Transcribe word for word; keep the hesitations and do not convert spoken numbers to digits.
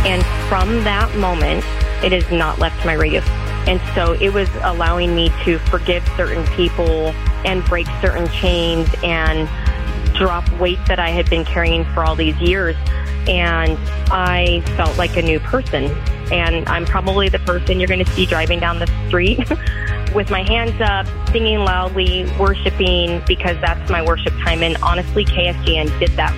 And from that moment, it has not left my radio. And so it was allowing me to forgive certain people and break certain chains and drop weight that I had been carrying for all these years. And I felt like a new person. And I'm probably the person you're going to see driving down the street with my hands up, singing loudly, worshiping, because that's my worship time. And honestly, K S G N did that